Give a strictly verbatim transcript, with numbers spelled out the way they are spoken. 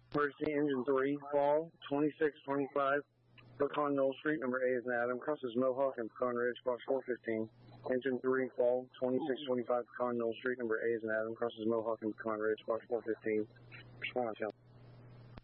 Emergency engine three, fall, twenty-six twenty-five, Pecan Knoll Street, number A is an Adam, crosses Mohawk and Pecan Ridge, box four fifteen. Engine three, fall, twenty-six twenty-five, Pecan Knoll Street, number A is an Adam, crosses Mohawk and Pecan Ridge, box four fifteen. Respond,